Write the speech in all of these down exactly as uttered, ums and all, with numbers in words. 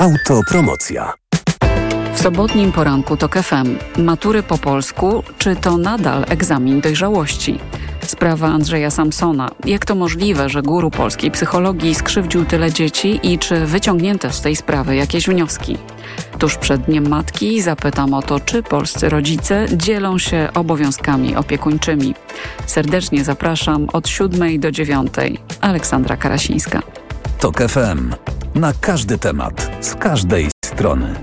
Autopromocja. W sobotnim poranku TOK F M. Matury po polsku, czy to nadal egzamin dojrzałości? Sprawa Andrzeja Samsona. Jak to możliwe, że guru polskiej psychologii skrzywdził tyle dzieci i czy wyciągnięto z tej sprawy jakieś wnioski? Tuż przed Dniem Matki zapytam o to, czy polscy rodzice dzielą się obowiązkami opiekuńczymi. Serdecznie zapraszam od siódmej do dziewiątej. Aleksandra Karasińska. TOK F M. Na każdy temat, z każdej strony.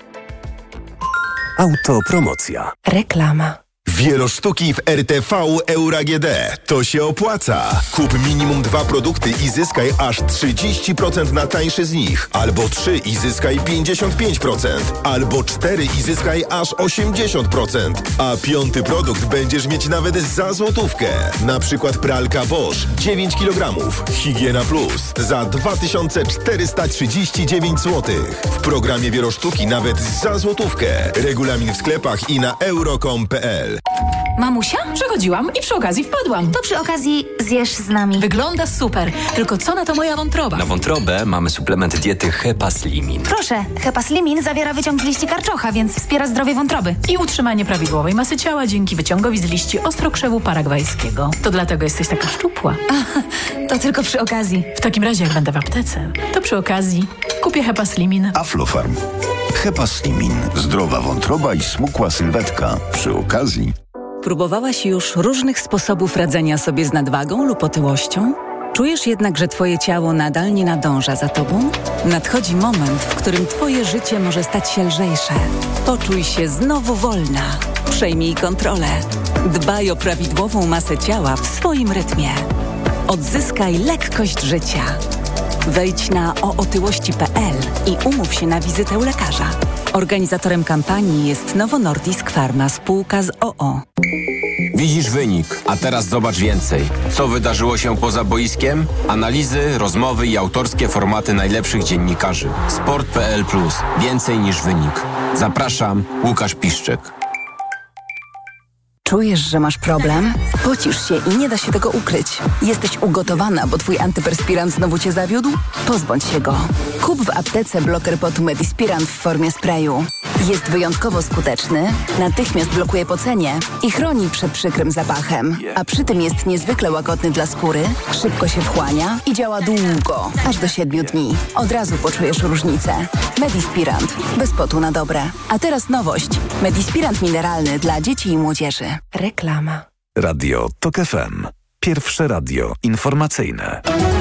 Autopromocja. Reklama. Wielosztuki w R T V Euro A G D. To się opłaca. Kup minimum dwa produkty i zyskaj aż trzydzieści procent na tańszy z nich. Albo trzy i zyskaj pięćdziesiąt pięć procent. Albo cztery i zyskaj aż osiemdziesiąt procent. A piąty produkt będziesz mieć nawet za złotówkę. Na przykład pralka Bosch dziewięć kilogramów. Higiena Plus za dwa tysiące czterysta trzydzieści dziewięć złotych. W programie Wielosztuki nawet za złotówkę. Regulamin w sklepach i na euro kropka com kropka p l. Mamusia? Przechodziłam i przy okazji wpadłam. To przy okazji zjesz z nami. Wygląda super, tylko co na to moja wątroba? Na wątrobę mamy suplement diety Hepaslimin. Proszę, Hepaslimin zawiera wyciąg z liści karczocha, więc wspiera zdrowie wątroby. I utrzymanie prawidłowej masy ciała dzięki wyciągowi z liści ostrokrzewu paragwajskiego. To dlatego jesteś taka szczupła. A, to tylko przy okazji. W takim razie, jak będę w aptece, to przy okazji kupię Hepaslimin. Aflofarm. Hepaslimin. Zdrowa wątroba i smukła sylwetka. Przy okazji. Próbowałaś już różnych sposobów radzenia sobie z nadwagą lub otyłością? Czujesz jednak, że twoje ciało nadal nie nadąża za tobą? Nadchodzi moment, w którym twoje życie może stać się lżejsze. Poczuj się znowu wolna. Przejmij kontrolę. Dbaj o prawidłową masę ciała w swoim rytmie. Odzyskaj lekkość życia. Wejdź na o otyłości kropka p l i umów się na wizytę u lekarza. Organizatorem kampanii jest Novo Nordisk Pharma, spółka z o o. Widzisz wynik, a teraz zobacz więcej. Co wydarzyło się poza boiskiem? Analizy, rozmowy i autorskie formaty najlepszych dziennikarzy. sport kropka p l plus. Więcej niż wynik. Zapraszam, Łukasz Piszczek. Czujesz, że masz problem? Pocisz się i nie da się tego ukryć. Jesteś ugotowana, bo twój antyperspirant znowu cię zawiódł? Pozbądź się go. Kup w aptece bloker potu Medispirant w formie sprayu. Jest wyjątkowo skuteczny, natychmiast blokuje pocenie i chroni przed przykrym zapachem. A przy tym jest niezwykle łagodny dla skóry, szybko się wchłania i działa długo, aż do siedmiu dni. Od razu poczujesz różnicę. Medispirant. Bez potu na dobre. A teraz nowość. Medispirant mineralny dla dzieci i młodzieży. Reklama. Radio TOK F M. Pierwsze radio informacyjne.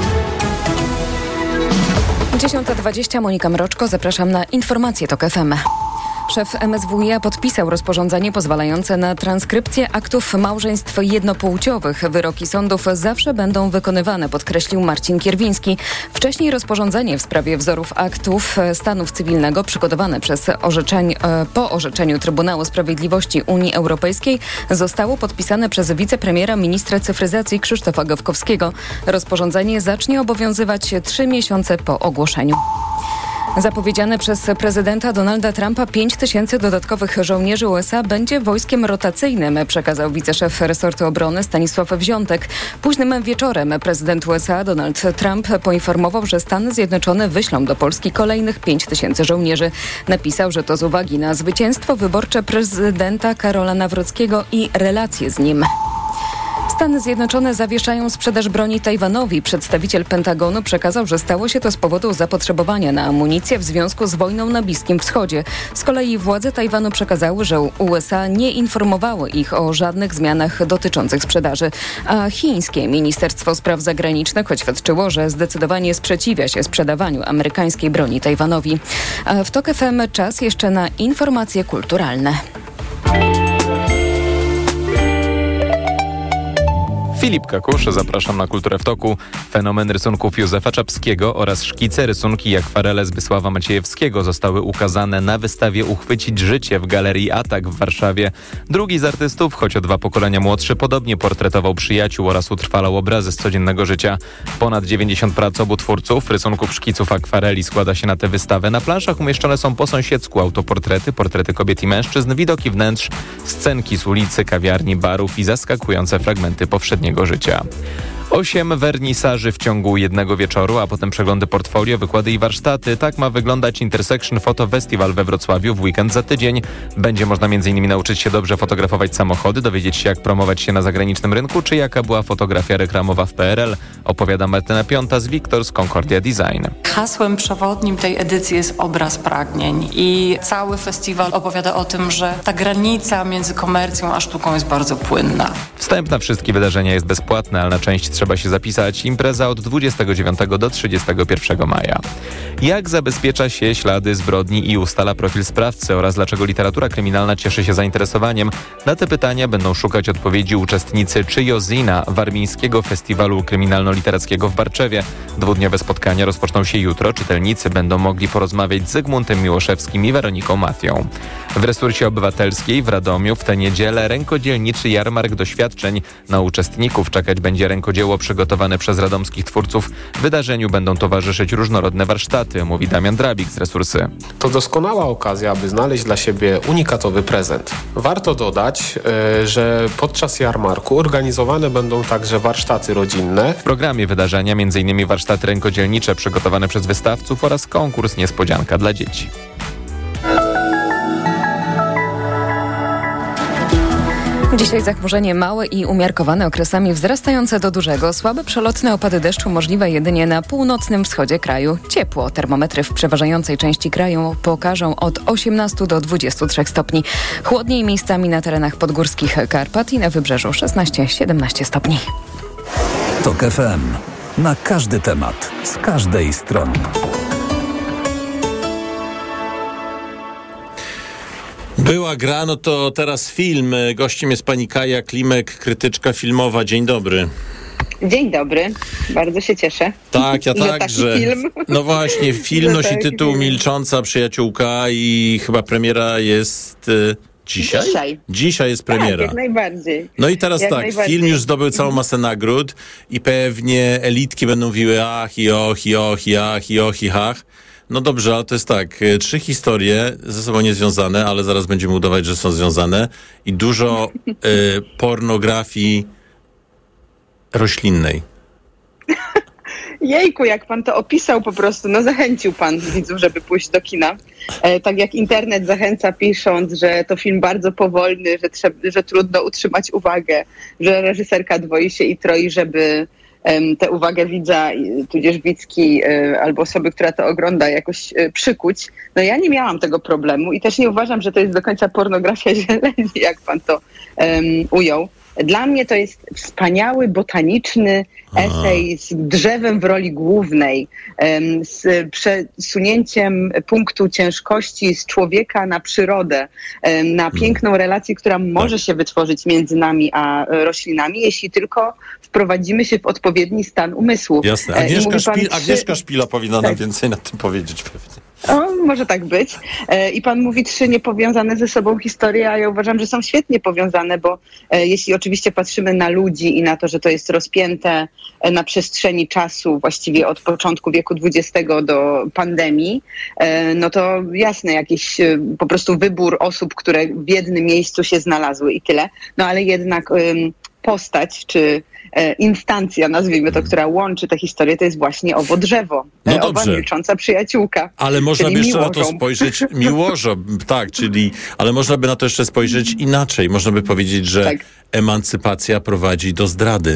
dziesiąta dwadzieścia, Monika Mroczko, zapraszam na informacje TOK F M. Szef M S W i A podpisał rozporządzenie pozwalające na transkrypcję aktów małżeństw jednopłciowych. Wyroki sądów zawsze będą wykonywane, podkreślił Marcin Kierwiński. Wcześniej rozporządzenie w sprawie wzorów aktów stanu cywilnego przygotowane przez orzeczeń, po orzeczeniu Trybunału Sprawiedliwości Unii Europejskiej zostało podpisane przez wicepremiera ministra cyfryzacji Krzysztofa Gawkowskiego. Rozporządzenie zacznie obowiązywać trzy miesiące po ogłoszeniu. Zapowiedziane przez prezydenta Donalda Trumpa pięć tysięcy dodatkowych żołnierzy U S A będzie wojskiem rotacyjnym, przekazał wiceszef resortu obrony Stanisław Wziątek. Późnym wieczorem prezydent U S A Donald Trump poinformował, że Stany Zjednoczone wyślą do Polski kolejnych pięć tysięcy żołnierzy. Napisał, że to z uwagi na zwycięstwo wyborcze prezydenta Karola Nawrockiego i relacje z nim. Stany Zjednoczone zawieszają sprzedaż broni Tajwanowi. Przedstawiciel Pentagonu przekazał, że stało się to z powodu zapotrzebowania na amunicję w związku z wojną na Bliskim Wschodzie. Z kolei władze Tajwanu przekazały, że U S A nie informowały ich o żadnych zmianach dotyczących sprzedaży. A chińskie Ministerstwo Spraw Zagranicznych oświadczyło, że zdecydowanie sprzeciwia się sprzedawaniu amerykańskiej broni Tajwanowi. A w TOK F M czas jeszcze na informacje kulturalne. Filip Kakusz, zapraszam na Kulturę w toku. Fenomen rysunków Józefa Czapskiego oraz szkice, rysunki i akwarele Zbysława Maciejewskiego zostały ukazane na wystawie Uchwycić życie w Galerii Atak w Warszawie. Drugi z artystów, choć o dwa pokolenia młodszy, podobnie portretował przyjaciół oraz utrwalał obrazy z codziennego życia. Ponad dziewięćdziesiąt prac obu twórców, rysunków, szkiców, akwareli składa się na tę wystawę. Na planszach umieszczone są po sąsiedzku autoportrety, portrety kobiet i mężczyzn, widoki wnętrz, scenki z ulicy, kawiarni, barów i zaskakujące fragmenty powszedniego życia. Osiem wernisaży w ciągu jednego wieczoru, a potem przeglądy portfolio, wykłady i warsztaty. Tak ma wyglądać Intersection Photo Festival we Wrocławiu w weekend za tydzień. Będzie można między innymi nauczyć się dobrze fotografować samochody, dowiedzieć się jak promować się na zagranicznym rynku, czy jaka była fotografia reklamowa w P R L. Opowiada Martyna Piąta z Victor z Concordia Design. Hasłem przewodnim tej edycji jest obraz pragnień i cały festiwal opowiada o tym, że ta granica między komercją a sztuką jest bardzo płynna. Wstęp na wszystkie wydarzenia jest bezpłatny, ale na część trzeba się zapisać. Impreza od dwudziestego dziewiątego do trzydziestego pierwszego maja. Jak zabezpiecza się ślady zbrodni i ustala profil sprawcy oraz dlaczego literatura kryminalna cieszy się zainteresowaniem? Na te pytania będą szukać odpowiedzi uczestnicy Czyjozina, Warmińskiego Festiwalu Kryminalno-Literackiego w Barczewie. Dwudniowe spotkania rozpoczną się jutro. Czytelnicy będą mogli porozmawiać z Zygmuntem Miłoszewskim i Weroniką Matią. W Resursie Obywatelskiej w Radomiu w tę niedzielę rękodzielniczy jarmark doświadczeń. Na uczestników czekać będzie rękodzieło przygotowane przez radomskich twórców. Wydarzeniu będą towarzyszyć różnorodne warsztaty, mówi Damian Drabik z Resursy. To doskonała okazja, aby znaleźć dla siebie unikatowy prezent. Warto dodać, yy, że podczas jarmarku organizowane będą także warsztaty rodzinne. W programie wydarzenia między innymi warsztaty rękodzielnicze przygotowane przez wystawców oraz konkurs Niespodzianka dla dzieci. Dzisiaj zachmurzenie małe i umiarkowane, okresami wzrastające do dużego. Słabe przelotne opady deszczu możliwe jedynie na północnym wschodzie kraju. Ciepło. Termometry w przeważającej części kraju pokażą od osiemnastu do dwudziestu trzech stopni. Chłodniej miejscami na terenach podgórskich Karpat i na wybrzeżu szesnaście siedemnaście stopni. TOK F M. Na każdy temat, z każdej strony. Była gra, no to teraz film. Gościem jest pani Kaja Klimek, krytyczka filmowa. Dzień dobry. Dzień dobry, bardzo się cieszę. Tak, ja że także. Film. No właśnie, film nosi tytuł film. Milcząca przyjaciółka i chyba premiera jest y, dzisiaj? Dzisiaj. Dzisiaj jest premiera. Tak, jak najbardziej. No i teraz jak tak, najbardziej. film już zdobył całą masę nagród i pewnie elitki będą mówiły ach i och i och i ach i och i hach. No dobrze, ale to jest tak, trzy historie ze sobą niezwiązane, ale zaraz będziemy udawać, że są związane i dużo y, pornografii roślinnej. Jejku, jak pan to opisał po prostu, no zachęcił pan widzów, żeby pójść do kina. E, tak jak internet zachęca pisząc, że to film bardzo powolny, że, trzeba, że trudno utrzymać uwagę, że reżyserka dwoi się i troi, żeby tę uwagę widza, tudzież widzki albo osoby, która to ogląda, jakoś przykuć. No ja nie miałam tego problemu i też nie uważam, że to jest do końca pornografia zieleni, jak pan to um, ujął. Dla mnie to jest wspaniały, botaniczny esej z drzewem w roli głównej, z przesunięciem punktu ciężkości z człowieka na przyrodę, na piękną relację, która może się wytworzyć między nami a roślinami, jeśli tylko wprowadzimy się w odpowiedni stan umysłu. Jasne. Agnieszka, Szpil, trzy... Agnieszka Szpila powinna tak. nam więcej na tym powiedzieć pewnie. O, może tak być. I pan mówi trzy niepowiązane ze sobą historie, a ja uważam, że są świetnie powiązane, bo jeśli oczywiście patrzymy na ludzi i na to, że to jest rozpięte na przestrzeni czasu, właściwie od początku wieku dwudziestego do pandemii, no to jasne, jakiś po prostu wybór osób, które w jednym miejscu się znalazły i tyle. No ale jednak postać, czy instancja, nazwijmy to, która łączy tę historię, to jest właśnie owo drzewo. No owa dobrze. milcząca przyjaciółka. Ale można by jeszcze miłożą. na to spojrzeć, miłożo, tak, czyli, ale można by na to jeszcze spojrzeć inaczej. Można by powiedzieć, że tak. emancypacja prowadzi do zdrady.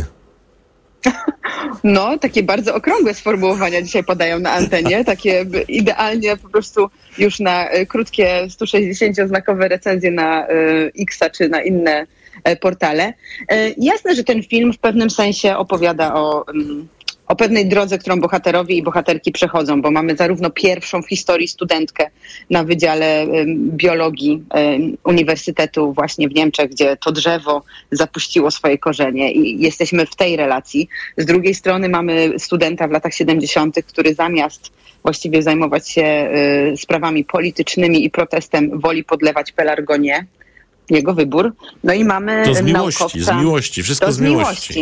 No, takie bardzo okrągłe sformułowania dzisiaj padają na antenie, takie idealnie po prostu już na krótkie sto sześćdziesięcioznakowe recenzje na X-a czy na inne portale. Jasne, że ten film w pewnym sensie opowiada o, o pewnej drodze, którą bohaterowie i bohaterki przechodzą, bo mamy zarówno pierwszą w historii studentkę na Wydziale Biologii Uniwersytetu właśnie w Niemczech, gdzie to drzewo zapuściło swoje korzenie i jesteśmy w tej relacji. Z drugiej strony mamy studenta w latach siedemdziesiątych, który zamiast właściwie zajmować się sprawami politycznymi i protestem woli podlewać pelargonię. Jego wybór. No i mamy to z miłości, naukowca. z miłości, wszystko to z miłości. miłości.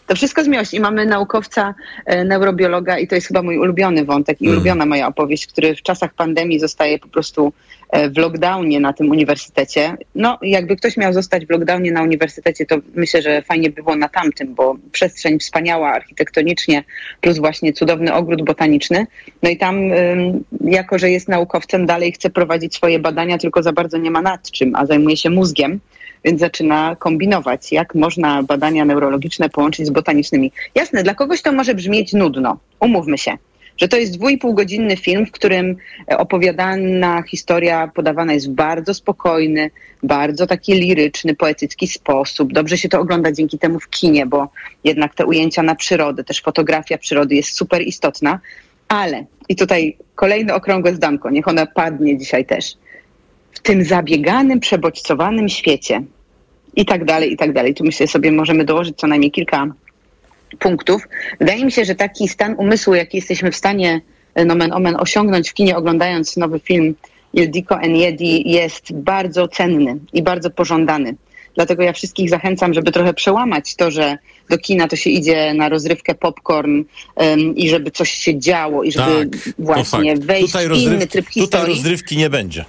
To wszystko z miłości. I mamy naukowca, e, neurobiologa i to jest chyba mój ulubiony wątek i Mm. ulubiona moja opowieść, który w czasach pandemii zostaje po prostu e, w lockdownie na tym uniwersytecie. No, jakby ktoś miał zostać w lockdownie na uniwersytecie, to myślę, że fajnie by było na tamtym, bo przestrzeń wspaniała architektonicznie, plus właśnie cudowny ogród botaniczny. No i tam, ym, jako że jest naukowcem, dalej chce prowadzić swoje badania, tylko za bardzo nie ma nad czym, a zajmuje się mózgiem. Więc zaczyna kombinować, jak można badania neurologiczne połączyć z botanicznymi. Jasne, dla kogoś to może brzmieć nudno. Umówmy się, że to jest dwu i pół godzinny film, w którym opowiadana historia podawana jest w bardzo spokojny, bardzo taki liryczny, poetycki sposób. Dobrze się to ogląda dzięki temu w kinie, bo jednak te ujęcia na przyrodę, też fotografia przyrody jest super istotna. Ale, i tutaj kolejne okrągłe zdanko, niech ona padnie dzisiaj też, w tym zabieganym, przebodźcowanym świecie i tak dalej, i tak dalej. Tu myślę sobie, możemy dołożyć co najmniej kilka punktów. Wydaje mi się, że taki stan umysłu, jaki jesteśmy w stanie nomen omen osiągnąć w kinie, oglądając nowy film Ildiko Enyedi, jest bardzo cenny i bardzo pożądany. Dlatego ja wszystkich zachęcam, żeby trochę przełamać to, że do kina to się idzie na rozrywkę popcorn um, i żeby coś się działo i żeby tak, właśnie wejść tutaj w inny rozryw- tryb historii. Tutaj rozrywki nie będzie.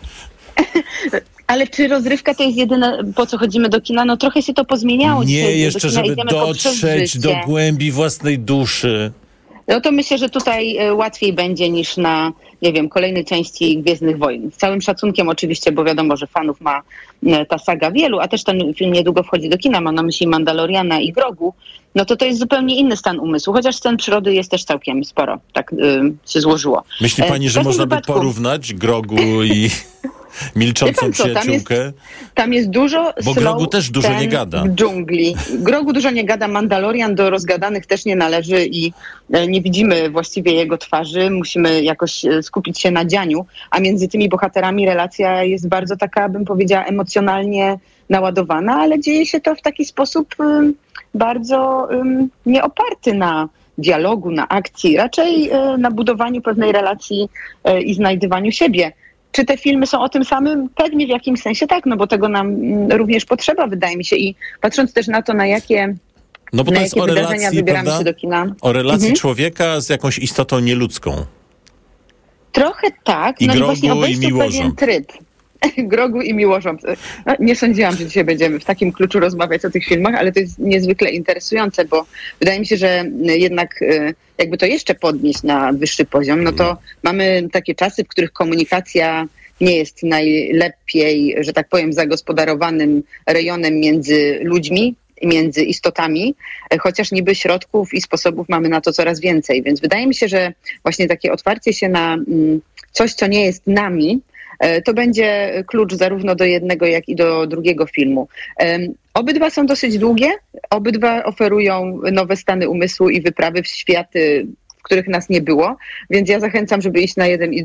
Ale czy rozrywka to jest jedyne, po co chodzimy do kina? No trochę się to pozmieniało. Nie, Dzisiaj jeszcze do kina żeby idziemy poprzez dotrzeć życie. do głębi własnej duszy. No to myślę, że tutaj e, łatwiej będzie niż na, nie wiem, kolejnej części Gwiezdnych Wojen. Z całym szacunkiem oczywiście, bo wiadomo, że fanów ma e, ta saga wielu, a też ten film niedługo wchodzi do kina, mam na myśli Mandaloriana i Grogu, no to to jest zupełnie inny stan umysłu, chociaż scen przyrody jest też całkiem sporo, tak y, się złożyło. Myśli pani, E, że można wypadku... by porównać Grogu i milczącą pan co, tam przyjaciółkę? Jest, tam jest dużo Bo slow Grogu też dużo scen nie gada. w dżungli. Grogu dużo nie gada, Mandalorian do rozgadanych też nie należy i e, nie widzimy właściwie jego twarzy. Musimy jakoś e, skupić się na dzianiu, a między tymi bohaterami relacja jest bardzo taka, bym powiedziała, emocjonalnie naładowana, ale dzieje się to w taki sposób um, bardzo um, nieoparty na dialogu, na akcji, raczej e, na budowaniu pewnej relacji e, i znajdywaniu siebie. Czy te filmy są o tym samym? Pewnie w jakimś sensie tak, no bo tego nam mm, również potrzeba, wydaje mi się. I patrząc też na to, na jakie, No bo na to jest jakie o wydarzenia relacji, wybieramy prawda? się do kina. O relacji Mhm. człowieka z jakąś istotą nieludzką. Trochę tak, I no i Grogu, właśnie i obejść tu pewien Miłożąb. tryb. Grogu i Miłożąb. No, nie sądziłam, że dzisiaj będziemy w takim kluczu rozmawiać o tych filmach, ale to jest niezwykle interesujące, bo wydaje mi się, że jednak y, jakby to jeszcze podnieść na wyższy poziom, no to mamy takie czasy, w których komunikacja nie jest najlepiej, że tak powiem, zagospodarowanym rejonem między ludźmi, między istotami, chociaż niby środków i sposobów mamy na to coraz więcej. Więc wydaje mi się, że właśnie takie otwarcie się na mm, coś, co nie jest nami, to będzie klucz zarówno do jednego, jak i do drugiego filmu. Obydwa są dosyć długie, obydwa oferują nowe stany umysłu i wyprawy w światy, w których nas nie było, więc ja zachęcam, żeby iść na jeden i